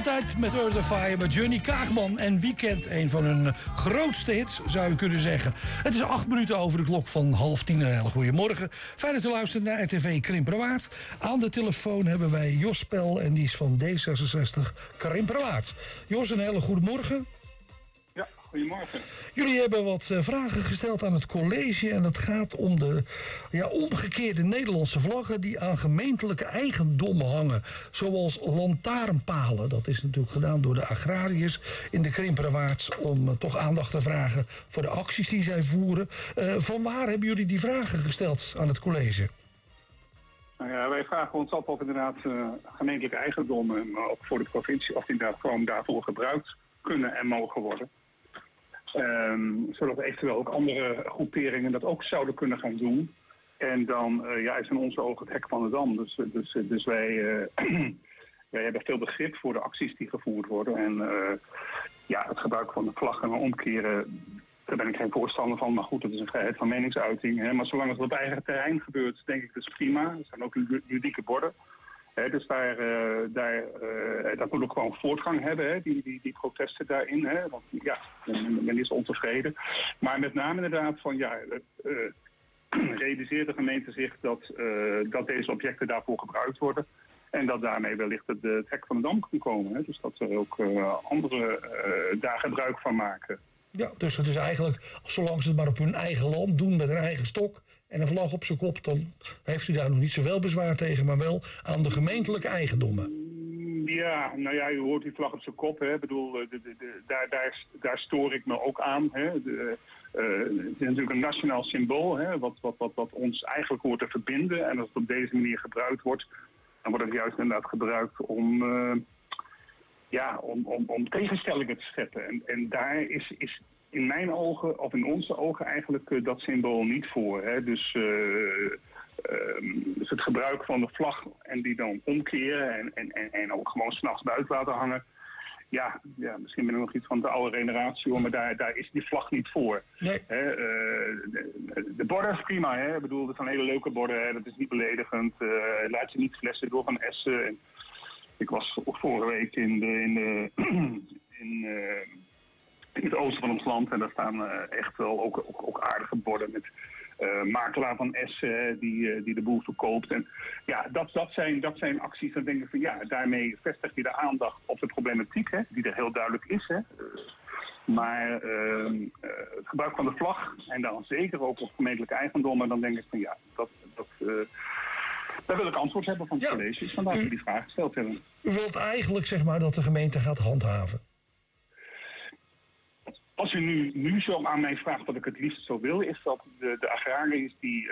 Zomertijd met Earth of Fire, met Johnny Kaagman en Weekend. Een van hun grootste hits, zou je kunnen zeggen. Het is 8 minuten over de klok van 9:30. Een hele goede morgen. Fijn dat u luistert naar RTV Krimperwaard. Aan de telefoon hebben wij Jos Spel en die is van D66 Krimperwaard. Jos, een hele goede morgen. Ja, goedemorgen. Jullie hebben wat vragen gesteld aan het college en het gaat om de omgekeerde Nederlandse vlaggen die aan gemeentelijke eigendommen hangen. Zoals lantaarnpalen. Dat is natuurlijk gedaan door de agrariërs in de Krimperwaard om toch aandacht te vragen voor de acties die zij voeren. Vanwaar hebben jullie die vragen gesteld aan het college? Nou ja, wij vragen ons af of inderdaad gemeentelijke eigendommen, maar ook voor de provincie, of die inderdaad gewoon daarvoor gebruikt kunnen en mogen worden. Zodat eventueel ook andere groeperingen dat ook zouden kunnen gaan doen. En dan is in onze ogen het hek van de dam. Dus wij hebben veel begrip voor de acties die gevoerd worden. En het gebruik van de vlaggen en omkeren, daar ben ik geen voorstander van. Maar goed, dat is een vrijheid van meningsuiting. Hè. Maar zolang het op eigen terrein gebeurt, denk ik dat is prima. Er zijn ook ludieke borden. Dus dat moet ook gewoon voortgang hebben, die protesten daarin. Want ja, men is ontevreden. Maar met name inderdaad van realiseert de gemeente zich dat deze objecten daarvoor gebruikt worden. En dat daarmee wellicht het hek van de dam kan komen. Dus dat er ook anderen daar gebruik van maken. Ja, dus het is eigenlijk, zolang ze het maar op hun eigen land doen met een eigen stok en een vlag op zijn kop, dan heeft u daar nog niet zoveel bezwaar tegen, maar wel aan de gemeentelijke eigendommen. Ja, nou ja, u hoort die vlag op zijn kop. Hè. Ik bedoel, daar stoor ik me ook aan. Hè. Het is natuurlijk een nationaal symbool, hè, wat ons eigenlijk hoort te verbinden. En als het op deze manier gebruikt wordt, dan wordt het juist inderdaad gebruikt om tegenstellingen te scheppen. En daar is in mijn ogen, of in onze ogen eigenlijk, dat symbool niet voor. Hè. Dus het gebruik van de vlag en die dan omkeren en ook gewoon 's nachts buiten laten hangen. Ja, misschien ben ik nog iets van de oude generatie hoor, maar daar is die vlag niet voor. Nee. De borden is prima, hè. Ik bedoel, dat zijn hele leuke borden, hè. Dat is niet beledigend. Laat je niet flessen door van essen. Ik was vorige week in het oosten van ons land en daar staan echt wel ook aardige borden met makelaar van Essen die de boel verkoopt. En ja, dat zijn acties, dan denk ik van daarmee vestig je de aandacht op de problematiek, hè, die er heel duidelijk is. Hè. Maar het gebruik van de vlag en dan zeker ook op gemeentelijke eigendommen, dan denk ik van daar wil ik antwoord hebben van het college. Vandaar dat we die vraag gesteld hebben. U wilt eigenlijk zeg maar dat de gemeente gaat handhaven? Als u nu zo aan mij vraagt wat ik het liefst zo wil, is dat de agrariërs die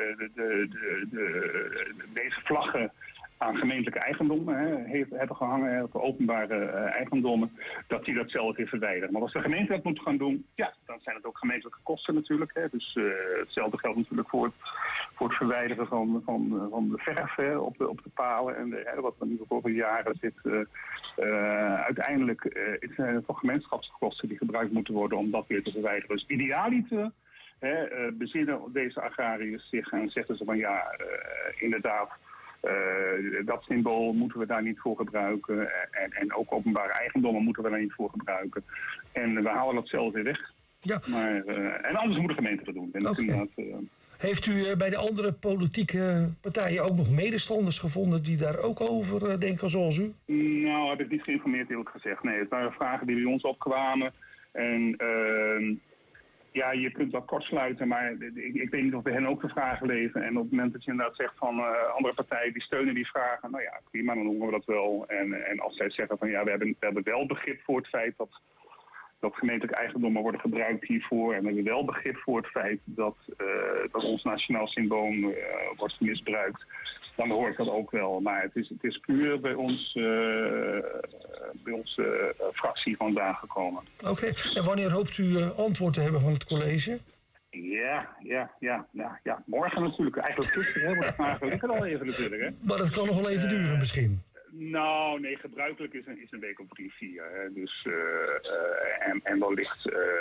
deze vlaggen aan gemeentelijke eigendommen hebben gehangen, op openbare eigendommen, dat die dat zelf weer verwijderen. Maar als de gemeente dat moet gaan doen, dan zijn het ook gemeentelijke kosten natuurlijk. Hè. Dus hetzelfde geldt natuurlijk voor het verwijderen van de verf op de palen en wat er nu over jaren zit. Uiteindelijk is het voor gemeenschapskosten die gebruikt moeten worden om dat weer te verwijderen. Dus idealiter bezinnen deze agrariërs zich en zeggen ze van inderdaad, dat symbool moeten we daar niet voor gebruiken en ook openbare eigendommen moeten we daar niet voor gebruiken. En we halen dat zelf weer weg. Ja. Maar, en anders moet de gemeente dat doen. En dat heeft u bij de andere politieke partijen ook nog medestanders gevonden die daar ook over denken zoals u? Nou, heb ik niet geïnformeerd eerlijk gezegd. Nee, het waren vragen die bij ons opkwamen. En je kunt wel kort sluiten, maar ik weet niet of we hen ook de vragen lezen. En op het moment dat je inderdaad zegt van andere partijen die steunen die vragen, nou ja, prima, dan horen we dat wel. En als zij zeggen van we hebben wel begrip voor het feit dat gemeentelijke eigendommen worden gebruikt hiervoor. En we hebben wel begrip voor het feit dat ons nationaal symbool wordt misbruikt. Dan hoor ik dat ook wel. Maar het is puur bij onze fractie vandaan gekomen. Oké. En wanneer hoopt u antwoord te hebben van het college? Ja. Morgen natuurlijk. Eigenlijk gisteren, want de vragen liggen al even natuurlijk. Hè. Maar dat kan nog wel even duren misschien. Nou, nee, gebruikelijk is een week of 3, 4. Dus, en wellicht